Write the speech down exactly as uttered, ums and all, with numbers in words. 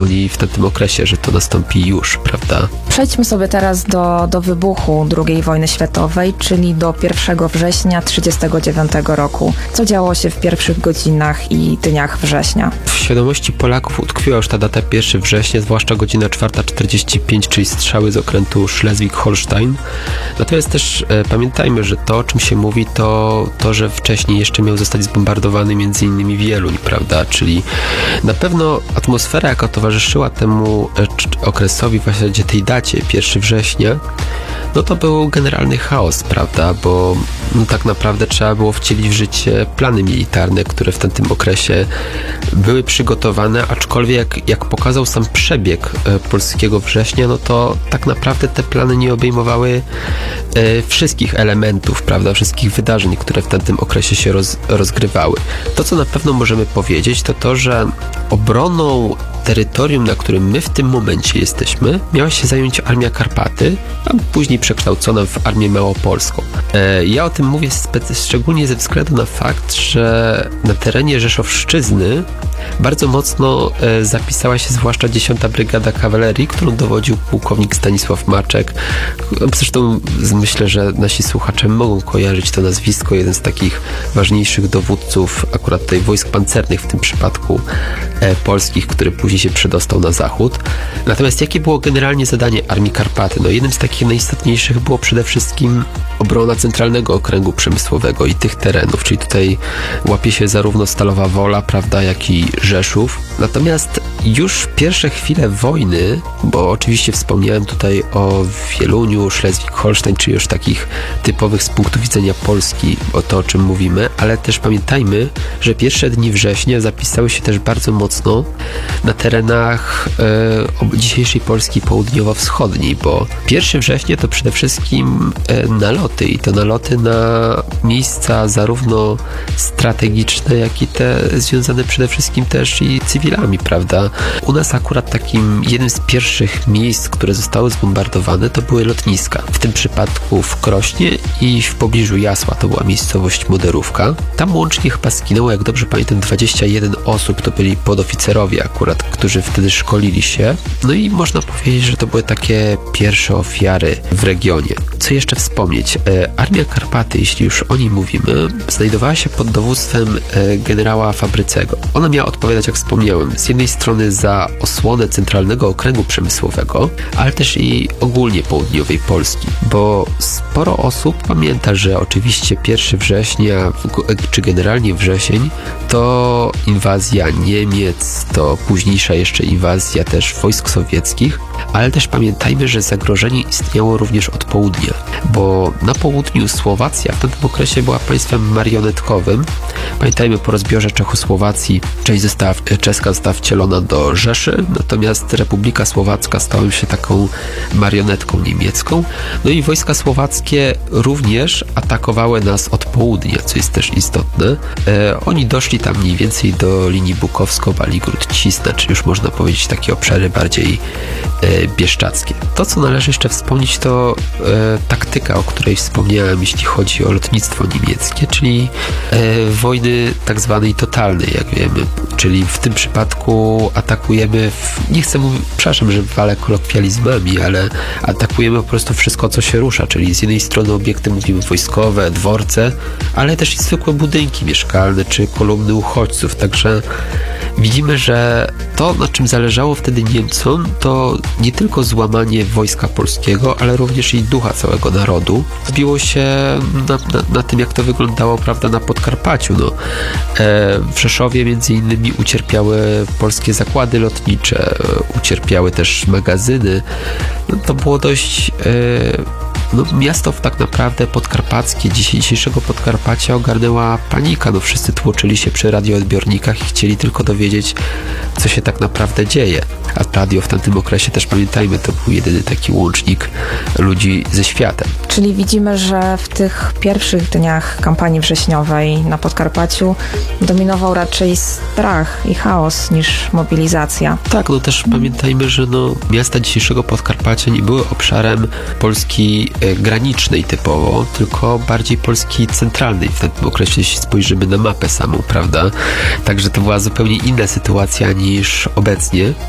oni w tamtym okresie, że to nastąpi już, prawda? Przejdźmy sobie teraz do, do wybuchu drugiej wojny światowej, czyli do pierwszego września tysiąc dziewięćset trzydziestego dziewiątego roku. Co działo się w pierwszych godzinach i dniach września? W świadomości Polaków utkwiła już ta data pierwszego września, zwłaszcza godzina czwarta czterdzieści pięć, czyli strzały z okrętu Schleswig-Holstein. Natomiast też e, pamiętajmy, że to, o czym się mówi, to to, że wcześniej jeszcze miał zostać zbombardowany między innymi Wieluń, prawda? Czyli na pewno atmosfera, jaka towarzyszyła temu e, okresowi, właśnie tej dacie, pierwszego września, no to był generalny chaos, prawda? Bo no, tak naprawdę trzeba było wcielić w życie plany militarne, które w tamtym okresie były przygotowane, aczkolwiek jak pokazał sam przebieg e, polskiego września, no to tak naprawdę te plany nie obejmowały e, wszystkich elementów, prawda? Wszystkich wydarzeń, które w tamtym okresie się roz, rozgrywały. To, co na pewno możemy powiedzieć, to to, że obroną terytorium, na którym my w tym momencie jesteśmy, miała się zająć Armia Karpaty, a później przekształcona w Armię Małopolską. E, ja o tym mówię spe- szczególnie ze względu na fakt, że na terenie Rzeszowszczyzny bardzo mocno e, zapisała się zwłaszcza dziesiąta Brygada Kawalerii, którą dowodził pułkownik Stanisław Maczek. Zresztą myślę, że nasi słuchacze mogą kojarzyć to nazwisko, jeden z takich ważniejszych dowódców akurat tutaj wojsk pancernych w tym przypadku e, polskich, który później się przedostał na zachód. Natomiast jakie było generalnie zadanie Armii Karpaty? No jednym z takich najistotniejszych było przede wszystkim obrona centralnego okręgu przemysłowego i tych terenów, czyli tutaj łapie się zarówno Stalowa Wola, prawda, jak i Rzeszów. Natomiast już pierwsze chwile wojny, bo oczywiście wspomniałem tutaj o Wieluniu, Schleswig-Holstein, czyli już takich typowych z punktu widzenia Polski, o to, o czym mówimy, ale też pamiętajmy, że pierwsze dni września zapisały się też bardzo mocno na terenach e, dzisiejszej Polski południowo-wschodniej, bo pierwszego września to przede wszystkim e, naloty i to naloty na miejsca zarówno strategiczne, jak i te związane przede wszystkim też i cywilami, prawda? U nas akurat takim jednym z pierwszych miejsc, które zostały zbombardowane, to były lotniska. W tym przypadku w Krośnie i w pobliżu Jasła, to była miejscowość Moderówka. Tam łącznie chyba zginęło, jak dobrze pamiętam, dwadzieścia jeden osób, to byli podoficerowie akurat, którzy wtedy szkolili się. No i można powiedzieć, że to były takie pierwsze ofiary w regionie. Co jeszcze wspomnieć? Armia Karpaty, jeśli już o niej mówimy, znajdowała się pod dowództwem generała Fabrycego. Ona miała odpowiadać, jak wspomniałem, z jednej strony za osłonę centralnego okręgu przemysłowego, ale też i ogólnie południowej Polski, bo sporo osób pamięta, że oczywiście pierwszego września, czy generalnie wrzesień, to inwazja Niemiec, to późniejsza jeszcze inwazja też wojsk sowieckich, ale też pamiętajmy, że zagrożenie istniało również od południa, bo na południu Słowacja w tamtym okresie była państwem marionetkowym. Pamiętajmy, po rozbiorze Czechosłowacji część została, czeska została wcielona do Rzeszy, natomiast Republika Słowacka stała się taką marionetką niemiecką. No i wojska słowackie również atakowały nas od południa, co jest też istotne. E, oni doszli tam mniej więcej do linii Bukowsko-Baligród-Cisna, czyli już można powiedzieć takie obszary bardziej e, bieszczackie. To, co należy jeszcze wspomnieć, to e, taktyka, o której wspomniałem, jeśli chodzi o lotnictwo niemieckie, czyli e, wojny tak zwanej totalnej, jak wiemy. Czyli w tym przypadku atakujemy, w, nie chcę mówić, przepraszam, że walę kolokwializmami, ale atakujemy po prostu wszystko, co się rusza, czyli z jednej strony obiekty, mówimy, wojskowe, dworce, ale też i zwykłe budynki mieszkalne, czy kolumny uchodźców, także widzimy, że to, na czym zależało wtedy Niemcom, to nie tylko złamanie wojska polskiego, ale również i ducha całego narodu. Zbiło się na, na, na tym, jak to wyglądało, prawda, na Podkarpaciu. No. E, w Rzeszowie między innymi ucierpiały polskie zakłady lotnicze, ucierpiały też magazyny. No, to było dość... E, No, miasto tak naprawdę podkarpackie, dzisiejszego Podkarpacia ogarnęła panika. No, wszyscy tłoczyli się przy radioodbiornikach i chcieli tylko dowiedzieć, co się tak naprawdę dzieje. A radio w tamtym okresie, też pamiętajmy, to był jedyny taki łącznik ludzi ze światem. Czyli widzimy, że w tych pierwszych dniach kampanii wrześniowej na Podkarpaciu dominował raczej strach i chaos niż mobilizacja. Tak, no też pamiętajmy, że no, miasta dzisiejszego Podkarpacia nie były obszarem Polski granicznej typowo, tylko bardziej Polski centralnej w tym okresie, jeśli spojrzymy na mapę samą, prawda? Także to była zupełnie inna sytuacja niż obecnie.